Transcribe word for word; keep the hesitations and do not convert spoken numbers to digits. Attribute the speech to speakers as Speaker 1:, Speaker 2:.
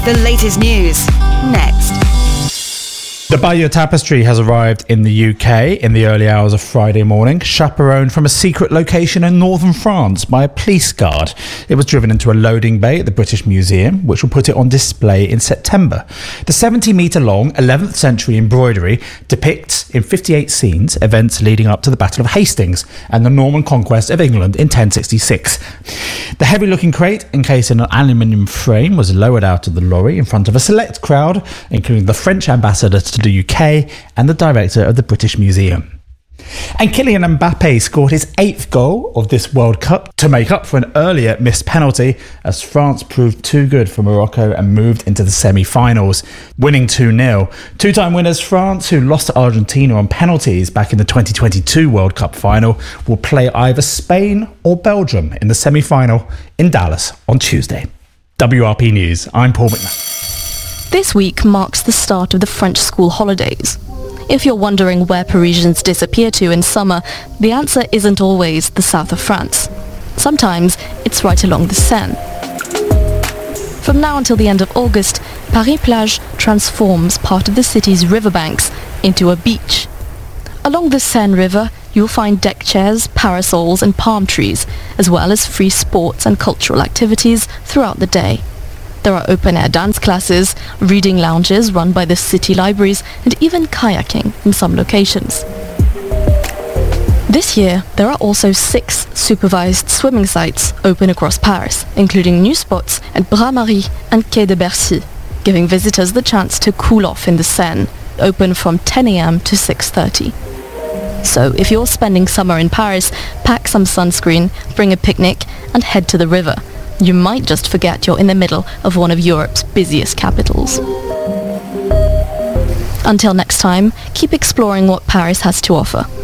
Speaker 1: The latest news, next.
Speaker 2: The Bayeux Tapestry has arrived in the U K in the early hours of Friday morning, chaperoned from a secret location in northern France by a police guard. It was driven into a loading bay at the British Museum, which will put it on display in September. The seventy metre long eleventh century embroidery depicts in fifty-eight scenes events leading up to the Battle of Hastings and the Norman conquest of England in ten sixty-six. The heavy-looking crate, encased in an aluminium frame, was lowered out of the lorry in front of a select crowd, including the French ambassador to the U K and the director of the British Museum. And Kylian Mbappe scored his eighth goal of this World Cup to make up for an earlier missed penalty, as France proved too good for Morocco and moved into the semi-finals, winning two nil. Two-time winners France, who lost to Argentina on penalties back in the twenty twenty-two World Cup final, will play either Spain or Belgium in the semi-final in Dallas on Tuesday. W R P News, I'm Paul McMahon.
Speaker 3: This week marks the start of the French school holidays. If you're wondering where Parisians disappear to in summer, the answer isn't always the south of France. Sometimes it's right along the Seine. From now until the end of August, Paris-Plage transforms part of the city's riverbanks into a beach. Along the Seine River, you'll find deck chairs, parasols and palm trees, as well as free sports and cultural activities throughout the day. There are open-air dance classes, reading lounges run by the city libraries, and even kayaking in some locations. This year, there are also six supervised swimming sites open across Paris, including new spots at Bras-Marie and Quai de Bercy, giving visitors the chance to cool off in the Seine, open from ten a.m. to six thirty. So if you're spending summer in Paris, pack some sunscreen, bring a picnic, and head to the river. You might just forget you're in the middle of one of Europe's busiest capitals. Until next time, keep exploring what Paris has to offer.